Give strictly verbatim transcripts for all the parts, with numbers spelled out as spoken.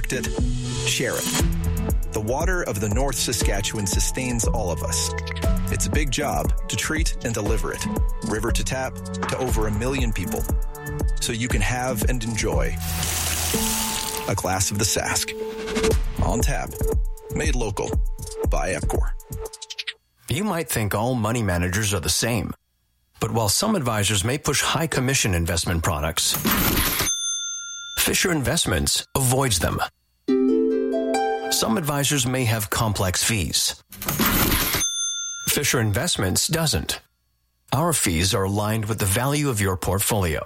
collect it, share it. The water of the North Saskatchewan sustains all of us. It's a big job to treat and deliver it, river to tap, to over a million people. So you can have and enjoy a glass of the Sask. On tap. Made local. By Epcor. You might think all money managers are the same. But while some advisors may push high commission investment products, Fisher Investments avoids them. Some advisors may have complex fees. Fisher Investments doesn't. Our fees are aligned with the value of your portfolio.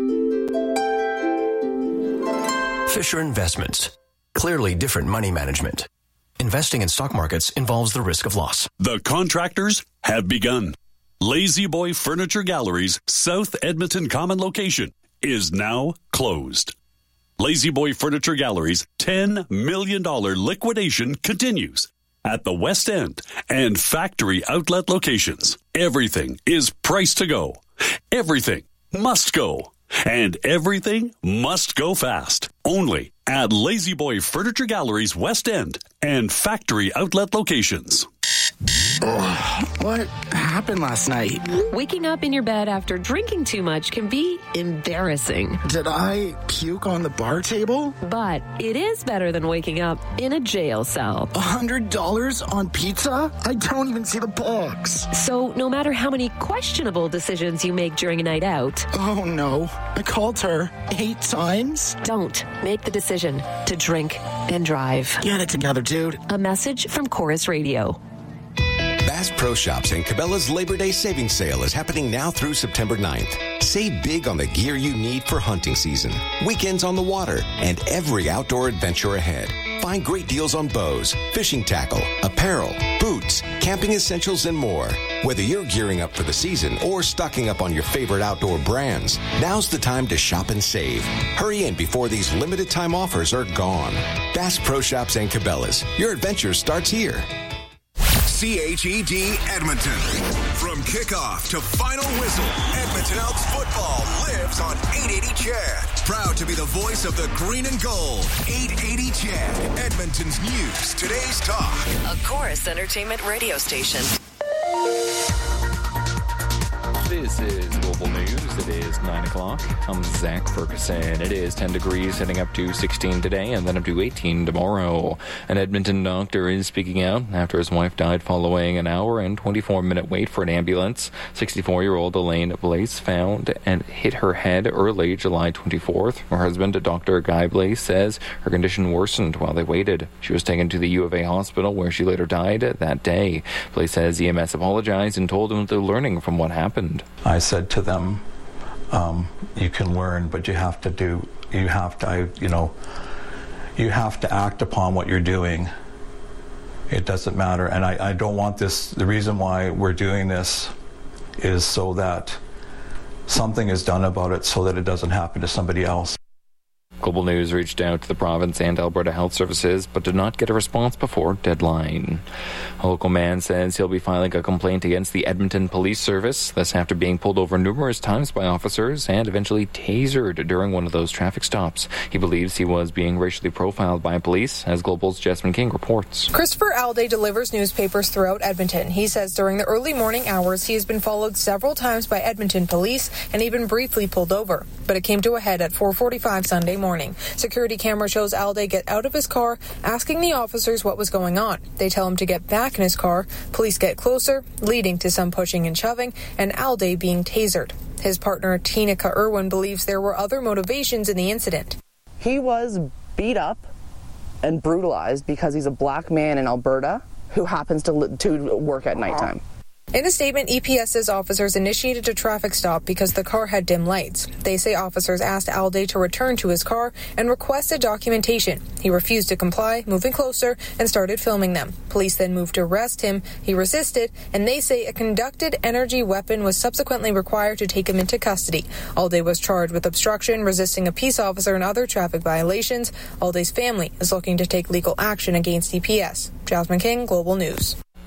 Fisher Investments. Clearly different money management. Investing in stock markets involves the risk of loss. The contractors have begun. Lazy Boy Furniture Gallery's South Edmonton Common location is now closed. Lazy Boy Furniture Gallery's ten million dollars liquidation continues at the West End and factory outlet locations. Everything is priced to go. Everything must go. And everything must go fast. Only at Lazy Boy Furniture Gallery's West End and factory outlet locations. Oh, what happened last night? Waking up in your bed after drinking too much can be embarrassing. Did I puke on the bar table? But it is better than waking up in a jail cell. A hundred dollars on pizza? I don't even see the box. So no matter how many questionable decisions you make during a night out... Oh no, I called her eight times? Don't make the decision to drink and drive. Get it together, dude. A message from Chorus Radio. Bass Pro Shops and Cabela's Labor Day Savings Sale is happening now through September ninth. Save big on the gear you need for hunting season, weekends on the water, and every outdoor adventure ahead. Find great deals on bows, fishing tackle, apparel, boots, camping essentials, and more. Whether you're gearing up for the season or stocking up on your favorite outdoor brands, now's the time to shop and save. Hurry in before these limited time offers are gone. Bass Pro Shops and Cabela's. Your adventure starts here. C H E D Edmonton. From kickoff to final whistle, Edmonton Elks football lives on eight eighty C H E D. Proud to be the voice of the green and gold. eight eighty C H E D, Edmonton's news, today's talk. A Chorus Entertainment radio station. This is Global News. It is nine o'clock. I'm Zach Ferguson. It is ten degrees, heading up to sixteen today and then up to eighteen tomorrow. An Edmonton doctor is speaking out after his wife died following an hour and twenty-four minute wait for an ambulance. sixty-four-year-old Elaine Blaise found and hit her head early July twenty-fourth. Her husband, Doctor Guy Blaise, says her condition worsened while they waited. She was taken to the U of A hospital where she later died that day. Blaise says E M S apologized and told them they're learning from what happened. I said to them, um, you can learn, but you have to do, you have to, I, you know, you have to act upon what you're doing. It doesn't matter. And I, I don't want this, the reason why we're doing this is so that something is done about it so that it doesn't happen to somebody else. Global News reached out to the province and Alberta Health Services, but did not get a response before deadline. A local man says he'll be filing a complaint against the Edmonton Police Service, this after being pulled over numerous times by officers and eventually tasered during one of those traffic stops. He believes he was being racially profiled by police, as Global's Jasmine King reports. Christopher Alday delivers newspapers throughout Edmonton. He says during the early morning hours, he has been followed several times by Edmonton police and even briefly pulled over. But it came to a head at four forty-five Sunday morning. Morning. Security camera shows Alday get out of his car, asking the officers what was going on. They tell him to get back in his car. Police get closer, leading to some pushing and shoving, and Alday being tasered. His partner, Tinika Irwin, believes there were other motivations in the incident. He was beat up and brutalized because he's a black man in Alberta who happens to, to work at nighttime. In a statement, E P S says officers initiated a traffic stop because the car had dim lights. They say officers asked Alday to return to his car and requested documentation. He refused to comply, moving closer, and started filming them. Police then moved to arrest him. He resisted, and they say a conducted energy weapon was subsequently required to take him into custody. Alday was charged with obstruction, resisting a peace officer, and other traffic violations. Alday's family is looking to take legal action against E P S. Jasmine King, Global News.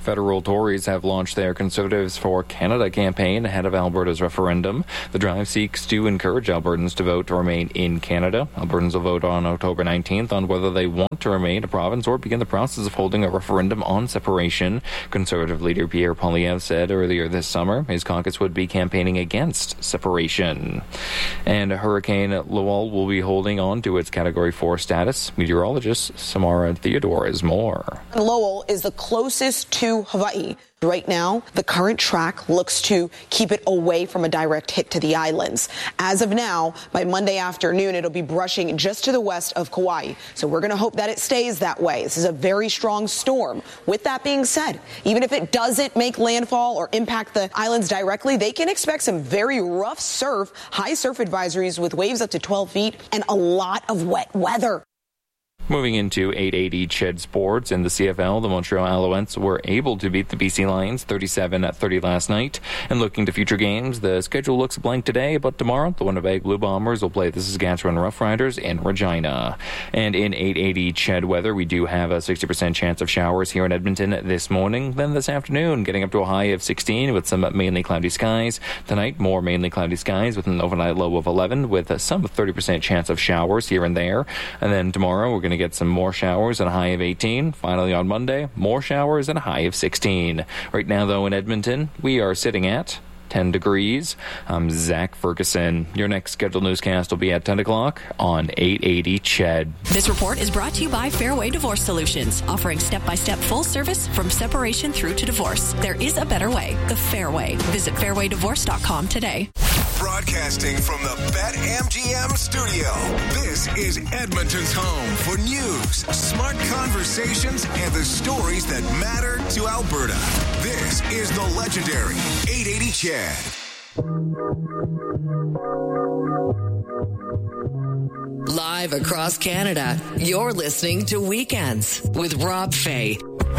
Federal Tories have launched their Conservatives for Canada campaign ahead of Alberta's referendum. The drive seeks to encourage Albertans to vote to remain in Canada. Albertans will vote on October nineteenth on whether they want to remain a province or begin the process of holding a referendum on separation. Conservative leader Pierre Poilievre said earlier this summer his caucus would be campaigning against separation. And Hurricane Lowell will be holding on to its Category four status. Meteorologist Samara Theodore is more. Lowell is the closest to Hawaii. Right now, the current track looks to keep it away from a direct hit to the islands. As of now, by Monday afternoon, it'll be brushing just to the west of Kauai. So we're going to hope that it stays that way. This is a very strong storm. With that being said, even if it doesn't make landfall or impact the islands directly, they can expect some very rough surf, high surf advisories with waves up to twelve feet and a lot of wet weather. Moving into eight eighty C H E D Sports in the C F L, the Montreal Alouettes were able to beat the B C Lions thirty-seven at thirty last night. And looking to future games, the schedule looks blank today, but tomorrow the Winnipeg Blue Bombers will play the Saskatchewan Roughriders in Regina. And in eight eighty C H E D weather, we do have a sixty percent chance of showers here in Edmonton this morning. Then this afternoon, getting up to a high of sixteen with some mainly cloudy skies. Tonight, more mainly cloudy skies with an overnight low of eleven with some thirty percent chance of showers here and there. And then tomorrow, we're going to get some more showers and a high of eighteen. Finally on Monday, more showers and a high of sixteen. Right now, though, in Edmonton, we are sitting at ten degrees. I'm Zach Ferguson. Your next scheduled newscast will be at ten o'clock on eight eighty C H E D. This report is brought to you by Fairway Divorce Solutions, offering step-by-step full service from separation through to divorce. There is a better way, the Fairway. Visit fairway divorce dot com today. Broadcasting from the BetMGM studio, this is Edmonton's home for news, smart conversations, and the stories that matter to Alberta. This is the legendary eight eighty C H E D. Live across Canada, you're listening to Weekends with Rob Fay.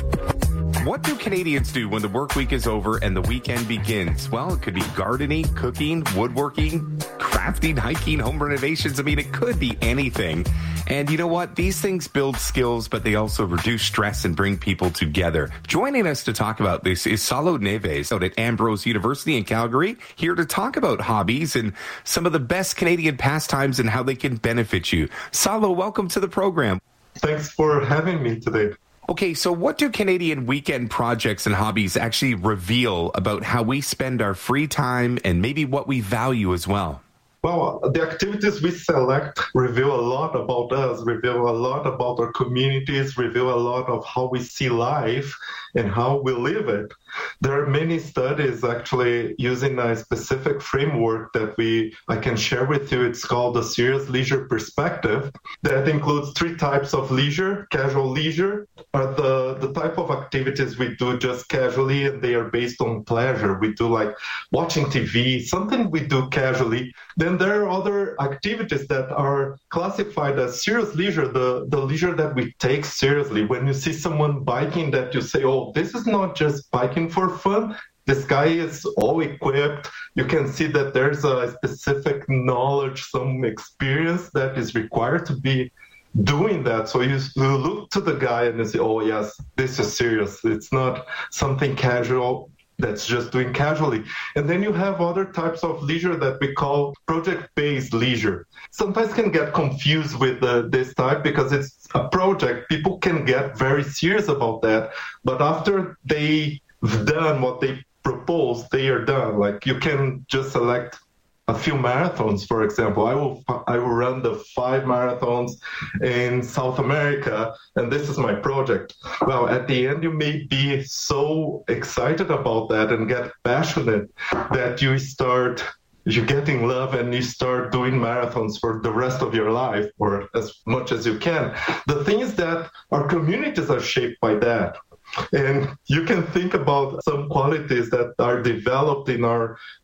What do Canadians do when the work week is over and the weekend begins? Well, it could be gardening, cooking, woodworking, crafting, hiking, home renovations. I mean, it could be anything. And you know what? These things build skills, but they also reduce stress and bring people together. Joining us to talk about this is Salo Neves out at Ambrose University in Calgary, here to talk about hobbies and some of the best Canadian pastimes and how they can benefit you. Salo, welcome to the program. Thanks for having me today. Okay, so what do Canadian weekend projects and hobbies actually reveal about how we spend our free time and maybe what we value as well? Well, the activities we select reveal a lot about us, reveal a lot about our communities, reveal a lot of how we see life and how we live it. There are many studies actually using a specific framework that we I can share with you. It's called the Serious Leisure Perspective. That includes three types of leisure. Casual leisure are the, the type of activities we do just casually, and they are based on pleasure. We do like watching T V, something we do casually. Then there are other activities that are classified as serious leisure, the, the leisure that we take seriously. When you see someone biking that you say, oh, this is not just biking for fun. This guy is all equipped. You can see that there's a specific knowledge, some experience that is required to be doing that. So you, you look to the guy and you say, oh, yes, this is serious. It's not something casual that's just doing casually. And then you have other types of leisure that we call project-based leisure. Sometimes can get confused with uh, this type because it's a project. People can get very serious about that. But after they've done what they propose, they are done. Like you can just select a few marathons, for example. I will I will run the five marathons in South America, and this is my project. Well, at the end, you may be so excited about that and get passionate that you start, you get in love and you start doing marathons for the rest of your life, or as much as you can. The thing is that our communities are shaped by that. And you can think about some qualities that are developed in our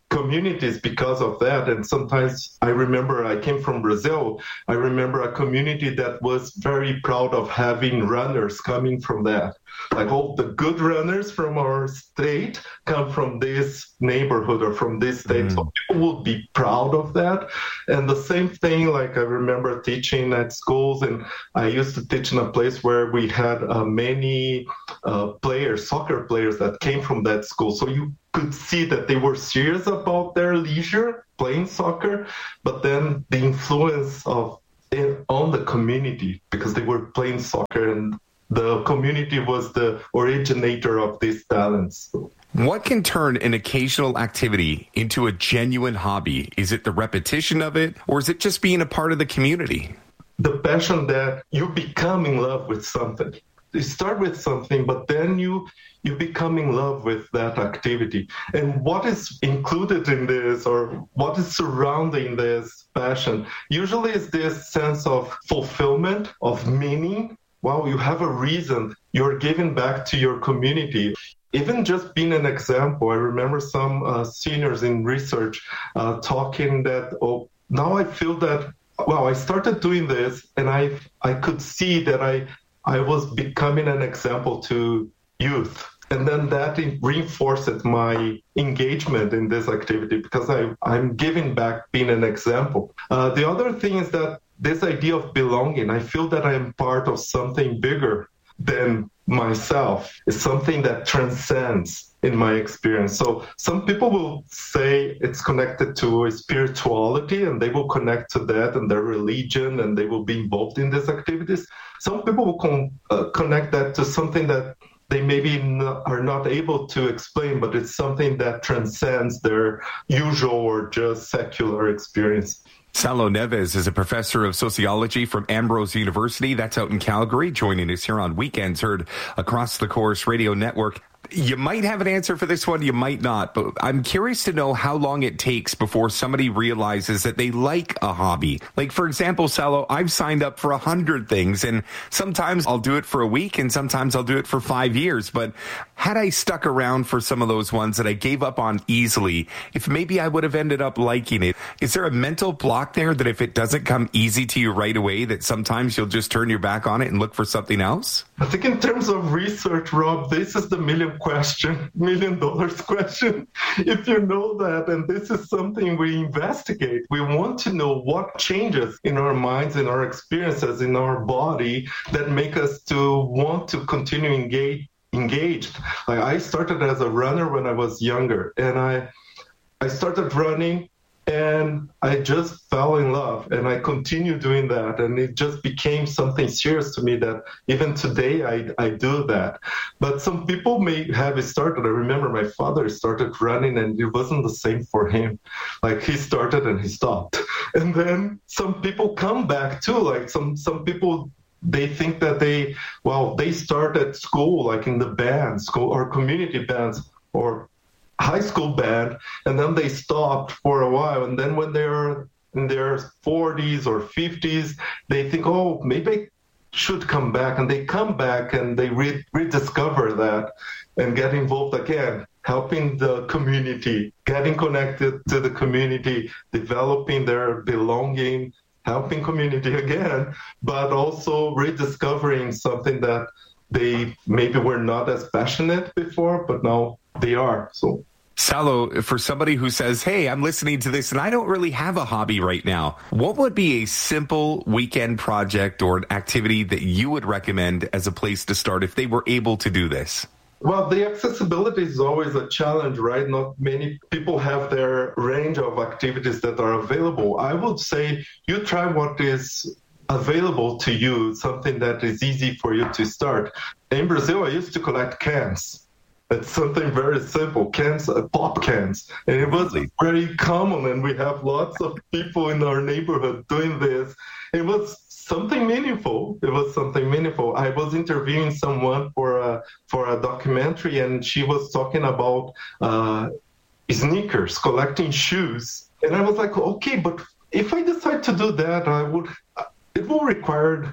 communities because of that. And sometimes I remember I came from Brazil. I remember a community that was very proud of having runners coming from that. Like all the good runners from our state come from this neighborhood or from this state. Mm. So people would be proud of that. And the same thing, like I remember teaching at schools, and I used to teach in a place where we had uh, many uh, players, soccer players that came from that school. So you could see that they were serious about their leisure playing soccer, but then the influence of it on the community, because they were playing soccer and the community was the originator of these talents. What can turn an occasional activity into a genuine hobby? Is it the repetition of it, or is it just being a part of the community? The passion that you become in love with something. You start with something, but then you you become in love with that activity. And what is included in this, or what is surrounding this passion, usually is this sense of fulfillment, of meaning. Wow, you have a reason. You're giving back to your community. Even just being an example, I remember some uh, seniors in research uh, talking that, oh, now I feel that, well, I started doing this and I I could see that I, I was becoming an example to youth. And then that reinforced my engagement in this activity because I, I'm giving back being an example. Uh, the other thing is that this idea of belonging, I feel that I'm part of something bigger than myself. It's something that transcends in my experience. So some people will say it's connected to spirituality and they will connect to that and their religion and they will be involved in these activities. Some people will con- uh, connect that to something that they maybe not, are not able to explain, but it's something that transcends their usual or just secular experience. Salo Neves is a professor of sociology from Ambrose University. That's out in Calgary, joining us here on Weekends, heard across the Chorus Radio Network. You might have an answer for this one, you might not, but I'm curious to know how long it takes before somebody realizes that they like a hobby. Like, for example, Salo, I've signed up for a hundred things, and sometimes I'll do it for a week, and sometimes I'll do it for five years. But had I stuck around for some of those ones that I gave up on easily, if maybe I would have ended up liking it, is there a mental block there that if it doesn't come easy to you right away, that sometimes you'll just turn your back on it and look for something else? I think in terms of research, Rob, this is the million question, million dollars question. If you know that, and this is something we investigate, we want to know what changes in our minds, in our experiences, in our body that make us to want to continue engage, engaged. Like I started as a runner when I was younger, and I, I started running. And I just fell in love and I continued doing that. And it just became something serious to me that even today I, I do that. But some people may have started. I remember my father started running and it wasn't the same for him. Like he started and he stopped. And then some people come back too. Like some, some people, they think that they, well, they start at school, like in the band, school or community bands or high school band, and then they stopped for a while, and then when they're in their forties or fifties, they think, oh, maybe I should come back, and they come back and they re- rediscover that and get involved again, helping the community, getting connected to the community, developing their belonging, helping community again, but also rediscovering something that they maybe were not as passionate before, but now they are. So, Salo, for somebody who says, hey, I'm listening to this and I don't really have a hobby right now, what would be a simple weekend project or an activity that you would recommend as a place to start if they were able to do this? Well, the accessibility is always a challenge, right? Not many people have their range of activities that are available. I would say you try what is available to you, something that is easy for you to start. In Brazil, I used to collect cans. It's something very simple, cans, uh, pop cans. And it was very common, and we have lots of people in our neighborhood doing this. It was something meaningful. It was something meaningful. I was interviewing someone for a, for a documentary, and she was talking about uh, sneakers, collecting shoes. And I was like, okay, but if I decide to do that, I would, it will require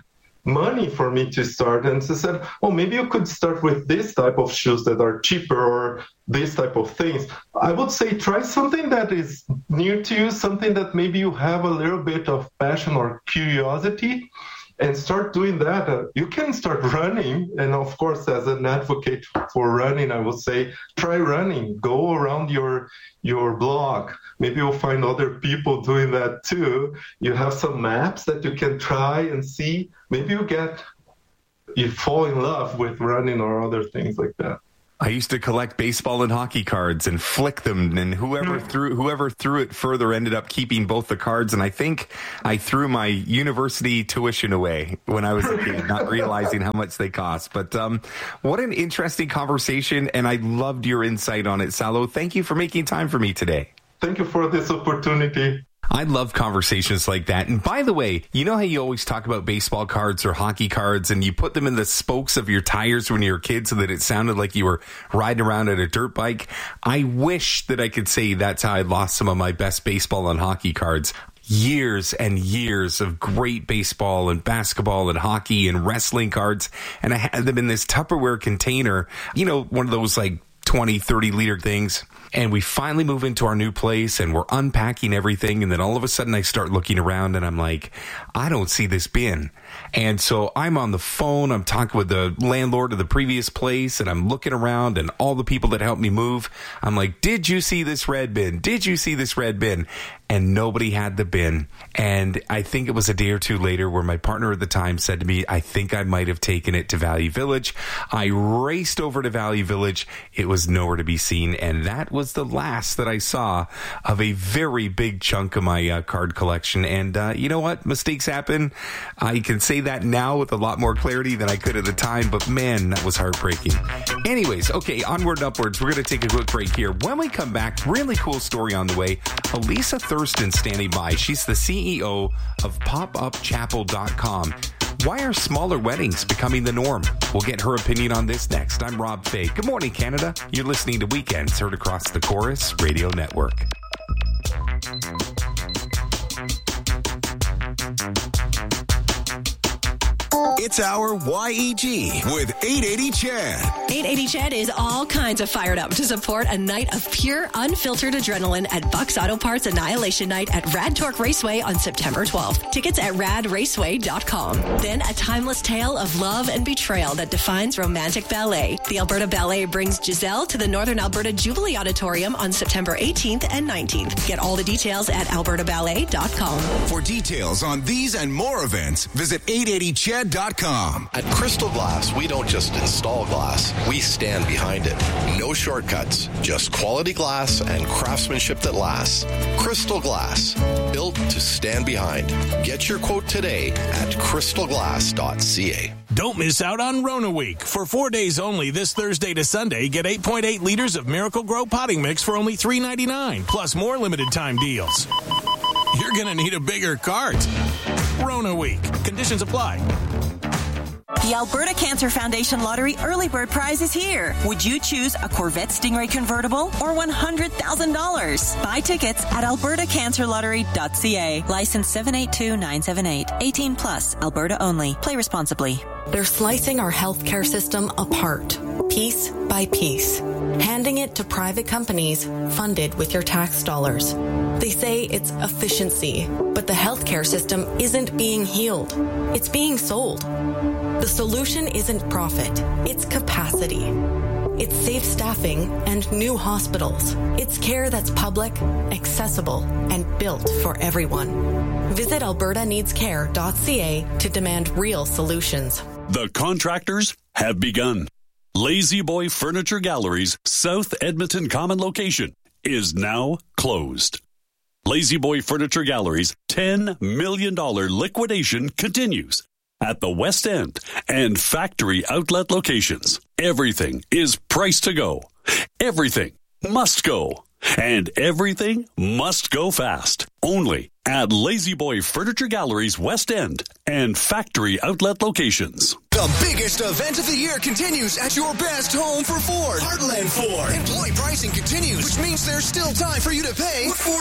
money for me to start. And she said, oh, maybe you could start with this type of shoes that are cheaper or this type of things. I would say try something that is new to you, something that maybe you have a little bit of passion or curiosity, and start doing that. Uh, you can start running. And of course, as an advocate for running, I would say try running. Go around your your block. Maybe you'll find other people doing that too. You have some maps that you can try and see. Maybe you get, you fall in love with running or other things like that. I used to collect baseball and hockey cards and flick them, and whoever threw whoever threw it further ended up keeping both the cards. And I think I threw my university tuition away when I was a kid, not realizing how much they cost. But um, what an interesting conversation, and I loved your insight on it, Salo. Thank you for making time for me today. Thank you for this opportunity. I love conversations like that. And by the way, you know how you always talk about baseball cards or hockey cards and you put them in the spokes of your tires when you were a kid so that it sounded like you were riding around at a dirt bike? I wish that I could say that's how I lost some of my best baseball and hockey cards. Years and years of great baseball and basketball and hockey and wrestling cards. And I had them in this Tupperware container, you know, one of those like twenty, thirty liter things. And we finally move into our new place and we're unpacking everything. And then all of a sudden I start looking around and I'm like, I don't see this bin. And so I'm on the phone. I'm talking with the landlord of the previous place and I'm looking around and all the people that helped me move. I'm like, did you see this red bin? Did you see this red bin? And nobody had the bin. And I think it was a day or two later where my partner at the time said to me, I think I might have taken it to Value Village. I raced over to Value Village. It was nowhere to be seen. And that was the last that I saw of a very big chunk of my uh, card collection. And uh, you know what? Mistakes happen. I can say that now with a lot more clarity than I could at the time. But man, that was heartbreaking. Anyways, okay, onward and upwards. We're going to take a quick break here. When we come back, really cool story on the way. Elisa Thurston standing by. She's the C E O of pop up chapel dot com. Why are smaller weddings becoming the norm? We'll get her opinion on this next. I'm Rob Fay. Good morning, Canada. You're listening to Weekends, heard across the Chorus Radio Network. It's our Y E G with eight eighty Chad. eight eighty Chad is all kinds of fired up to support a night of pure, unfiltered adrenaline at Buck's Auto Parts Annihilation Night at Rad Torque Raceway on September twelfth. Tickets at rad raceway dot com. Then a timeless tale of love and betrayal that defines romantic ballet. The Alberta Ballet brings Giselle to the Northern Alberta Jubilee Auditorium on September eighteenth and nineteenth. Get all the details at alberta ballet dot com. For details on these and more events, visit eight eighty chad dot com. At Crystal Glass, we don't just install glass, we stand behind it. No shortcuts, just quality glass and craftsmanship that lasts. Crystal Glass, built to stand behind. Get your quote today at crystal glass dot c a. Don't miss out on Rona Week. For four days only, this Thursday to Sunday, get eight point eight liters of Miracle Grow potting mix for only three ninety-nine, plus more limited time deals. You're going to need a bigger cart. Rona Week. Conditions apply. The Alberta Cancer Foundation Lottery Early Bird Prize is here. Would you choose a Corvette Stingray convertible or one hundred thousand dollars? Buy tickets at alberta cancer lottery dot c a. License seven eight two nine seven eight. eighteen plus. Alberta only. Play responsibly. They're slicing our healthcare system apart, piece by piece, handing it to private companies funded with your tax dollars. They say it's efficiency, but the healthcare system isn't being healed. It's being sold. The solution isn't profit, it's capacity. It's safe staffing and new hospitals. It's care that's public, accessible, and built for everyone. Visit alberta needs care dot c a to demand real solutions. The contractors have begun. Lazy Boy Furniture Gallery's South Edmonton Common location is now closed. Lazy Boy Furniture Gallery's ten million dollars liquidation continues at the West End and factory outlet locations. Everything is priced to go. Everything must go. And everything must go fast. Only at Lazy Boy Furniture Gallery's West End and factory outlet locations. The biggest event of the year continues at your best home for Ford. Heartland Ford. Employee pricing continues, which means there's still time for you to pay what Ford